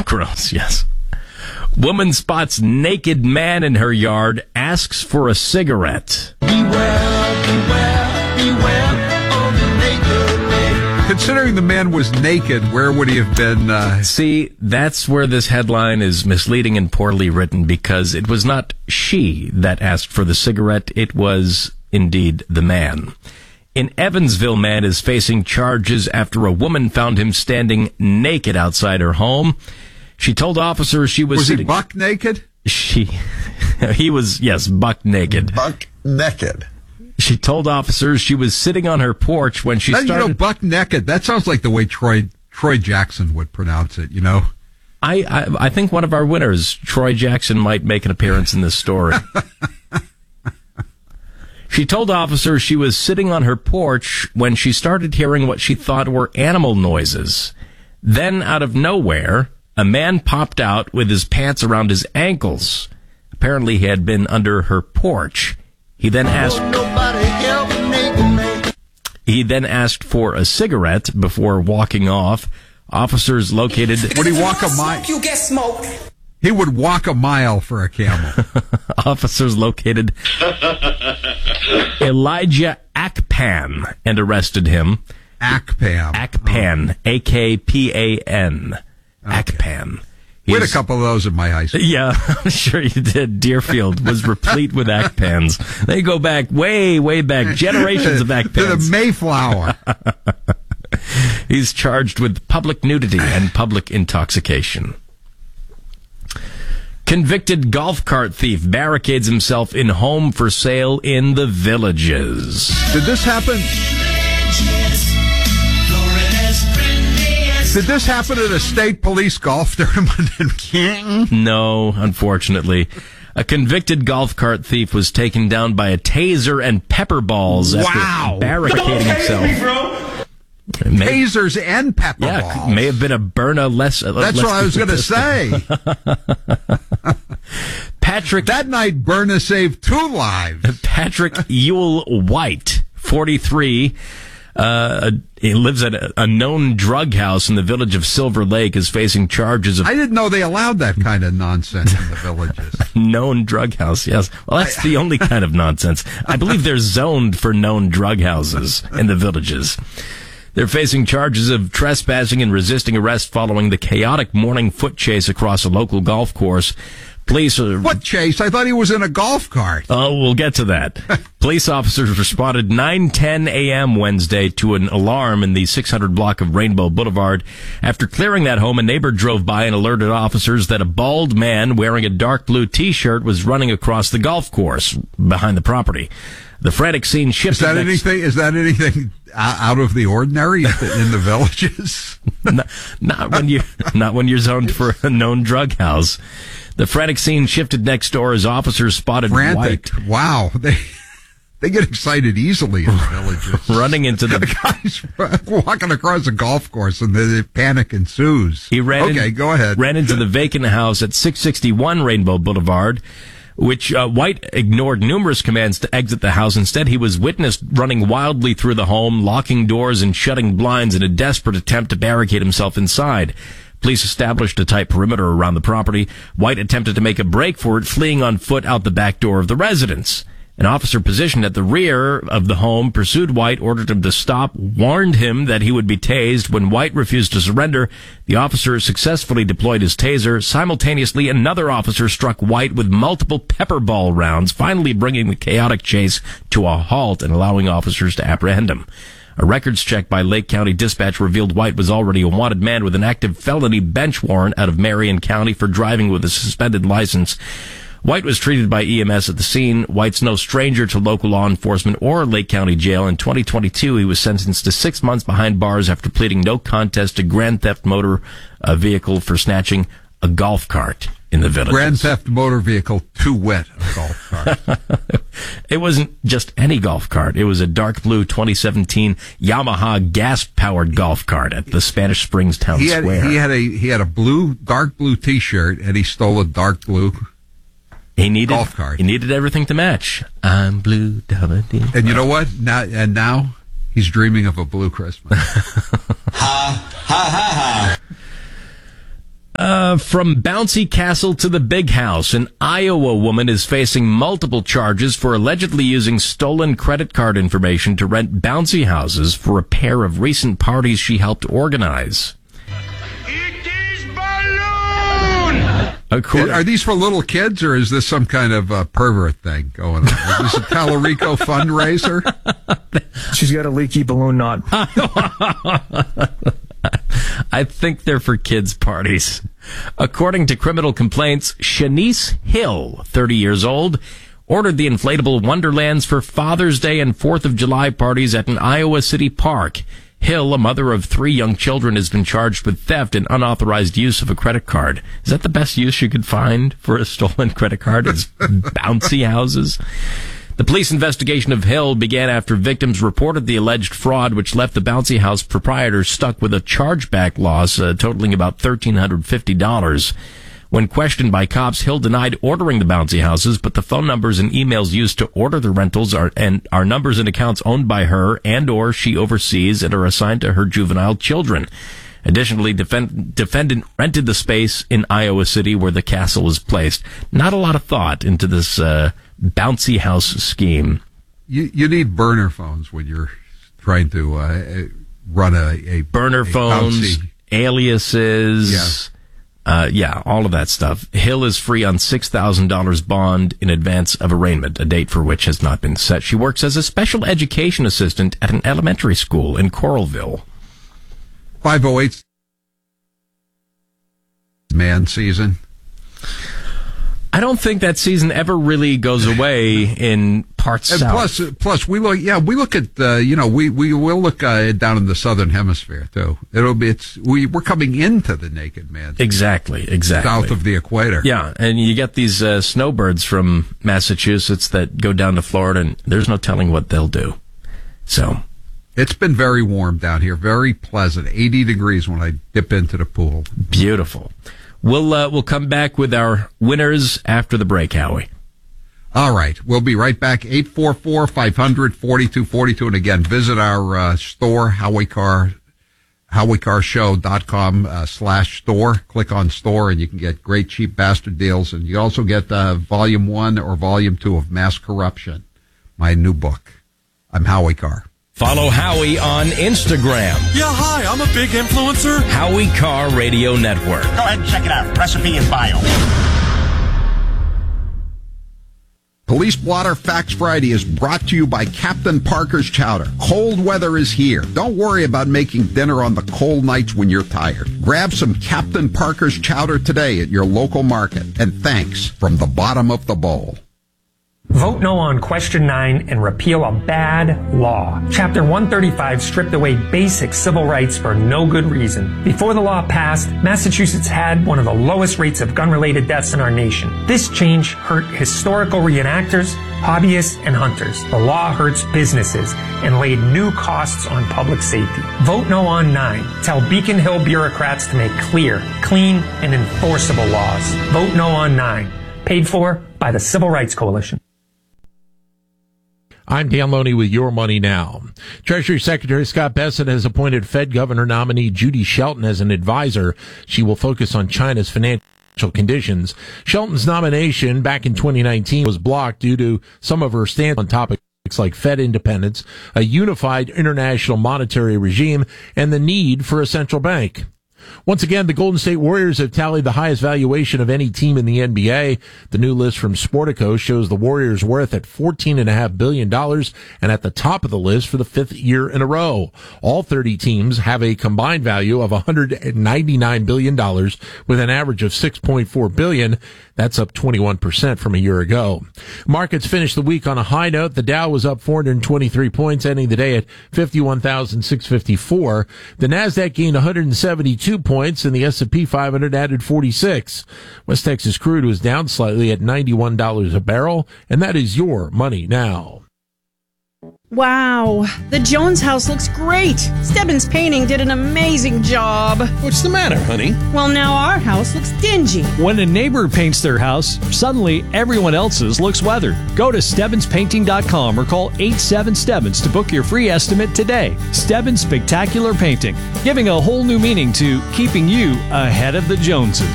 Gross, yes. Woman spots naked man in her yard, asks for a cigarette. Beware, beware, beware of the naked man. Considering the man was naked, where would he have been? See, that's where this headline is misleading and poorly written, because it was not she that asked for the cigarette. It was, indeed, the man. In Evansville, man is facing charges after a woman found him standing naked outside her home. She told officers she was he buck naked? He was, yes, buck naked. Buck naked. She told officers she was sitting on her porch when she started... You know, buck naked, that sounds like the way Troy Jackson would pronounce it, you know? I think one of our winners, Troy Jackson, might make an appearance in this story. She told officers she was sitting on her porch when she started hearing what she thought were animal noises. Then, out of nowhere, a man popped out with his pants around his ankles. Apparently, he had been under her porch. He then asked for a cigarette before walking off. Officers located... Would he walk a mile? You get smoked. He would walk a mile for a camel. Officers located Elijah Akpan and arrested him. Akpan. A-K-P-A-N. Akpan. We had a couple of those in my high school. Yeah, I'm sure you did. Deerfield was replete with Akpans. They go back way, way back. Generations of Akpans. To the Mayflower. He's charged with public nudity and public intoxication. Convicted golf cart thief barricades himself in home for sale in the Villages. Did this happen? Did this happen at a state police golf tournament in Canton? No, unfortunately. A convicted golf cart thief was taken down by a taser and pepper balls after barricading himself. Tasers and pepper balls. May have been a Berna less. That's what I was going to say. That night, Berna saved 2 lives. Patrick Ewell White, 43. He lives at a known drug house in the village of Silver Lake, is facing charges of... I didn't know they allowed that kind of nonsense in the villages. Known drug house, yes. Well, that's the only kind of nonsense. I believe they're zoned for known drug houses in the villages. They're facing charges of trespassing and resisting arrest following the chaotic morning foot chase across a local golf course. Police are... What chase? I thought he was in a golf cart. Oh, we'll get to that. Police officers responded 9:10 a.m. Wednesday to an alarm in the 600 block of Rainbow Boulevard. After clearing that home, a neighbor drove by and alerted officers that a bald man wearing a dark blue T-shirt was running across the golf course behind the property. The frantic scene shifted... Is that anything out of the ordinary in the villages? Not when you're zoned for a known drug house. The frantic scene shifted next door as officers spotted White. Wow. They get excited easily in the villages. Running into the guys walking across a golf course and the panic ensues. Go ahead. Ran into the vacant house at 661 Rainbow Boulevard, which White ignored numerous commands to exit the house. Instead, he was witnessed running wildly through the home, locking doors and shutting blinds in a desperate attempt to barricade himself inside. Police established a tight perimeter around the property. White attempted to make a break for it, fleeing on foot out the back door of the residence. An officer positioned at the rear of the home pursued White, ordered him to stop, warned him that he would be tased. When White refused to surrender, the officer successfully deployed his taser. Simultaneously, another officer struck White with multiple pepper ball rounds, finally bringing the chaotic chase to a halt and allowing officers to apprehend him. A records check by Lake County Dispatch revealed White was already a wanted man with an active felony bench warrant out of Marion County for driving with a suspended license. White was treated by EMS at the scene. White's no stranger to local law enforcement or Lake County Jail. In 2022, he was sentenced to 6 months behind bars after pleading no contest to grand theft motor vehicle for snatching a golf cart in the village. Grand theft motor vehicle, too wet, a golf cart. It wasn't just any golf cart. It was a dark blue 2017 Yamaha gas-powered golf cart at the Spanish Springs Town Square. He had a dark blue T-shirt, and he stole a dark blue golf cart. He needed everything to match. I'm blue. And you know what? Now he's dreaming of a blue Christmas. Ha, ha, ha, ha. From bouncy castle to the big house, an Iowa woman is facing multiple charges for allegedly using stolen credit card information to rent bouncy houses for a pair of recent parties she helped organize. It is balloon! Are these for little kids, or is this some kind of pervert thing going on? Is this a Tallarico fundraiser? She's got a leaky balloon knot. I think they're for kids' parties. According to criminal complaints, Shanice Hill, 30 years old, ordered the inflatable Wonderlands for Father's Day and 4th of July parties at an Iowa City park. Hill, a mother of 3 young children, has been charged with theft and unauthorized use of a credit card. Is that the best use you could find for a stolen credit card? Is bouncy houses? The police investigation of Hill began after victims reported the alleged fraud, which left the bouncy house proprietor stuck with a chargeback loss totaling about $1,350. When questioned by cops, Hill denied ordering the bouncy houses, but the phone numbers and emails used to order the rentals are numbers and accounts owned by her and or she oversees and are assigned to her juvenile children. Additionally, defendant rented the space in Iowa City where the castle was placed. Not a lot of thought into this bouncy house scheme. You need burner phones when you're trying to run a burner phones, bouncy. Aliases. Yeah, all of that stuff. Hill is free on $6,000 bond in advance of arraignment, a date for which has not been set. She works as a special education assistant at an elementary school in Coralville. 508 man season. I don't think that season ever really goes away in parts and south. Plus we look at we will look down in the southern hemisphere too. We're coming into the naked man. Exactly. South of the equator. Yeah, and you get these snowbirds from Massachusetts that go down to Florida, and there's no telling what they'll do. So it's been very warm down here, very pleasant, 80 degrees when I dip into the pool. Beautiful. We'll come back with our winners after the break, Howie. All right. We'll be right back. 844-500-4242. And again, visit our store, HowieCarShow.com/store. Click on store and you can get great cheap bastard deals. And you also get volume 1 or volume 2 of Mass Corruption, my new book. I'm Howie Carr. Follow Howie on Instagram. Yeah, hi, I'm a big influencer. Howie Carr Radio Network. Go ahead and check it out. Recipe in bio. Police Blotter Facts Friday is brought to you by Captain Parker's Chowder. Cold weather is here. Don't worry about making dinner on the cold nights when you're tired. Grab some Captain Parker's Chowder today at your local market. And thanks from the bottom of the bowl. Vote no on Question 9 and repeal a bad law. Chapter 135 stripped away basic civil rights for no good reason. Before the law passed, Massachusetts had one of the lowest rates of gun-related deaths in our nation. This change hurt historical reenactors, hobbyists, and hunters. The law hurts businesses and laid new costs on public safety. Vote no on 9. Tell Beacon Hill bureaucrats to make clear, clean, and enforceable laws. Vote no on 9. Paid for by the Civil Rights Coalition. I'm Dan Loney with Your Money Now. Treasury Secretary Scott Bessent has appointed Fed Governor nominee Judy Shelton as an advisor. She will focus on China's financial conditions. Shelton's nomination back in 2019 was blocked due to some of her stance on topics like Fed independence, a unified international monetary regime, and the need for a central bank. Once again, the Golden State Warriors have tallied the highest valuation of any team in the NBA. The new list from Sportico shows the Warriors' worth at $14.5 billion and at the top of the list for the 5th year in a row. All 30 teams have a combined value of $199 billion with an average of $6.4 billion. That's up 21% from a year ago. Markets finished the week on a high note. The Dow was up 423 points, ending the day at 51,654. The Nasdaq gained 172 points, and the S&P 500 added 46. West Texas crude was down slightly at $91 a barrel, and that is Your Money Now. Wow, the Jones house looks great. Stebbins Painting did an amazing job. What's the matter, honey? Well, now our house looks dingy. When a neighbor paints their house, suddenly everyone else's looks weathered. Go to StebbinsPainting.com or call 87-STEBBINS to book your free estimate today. Stebbins Spectacular Painting, giving a whole new meaning to keeping you ahead of the Joneses.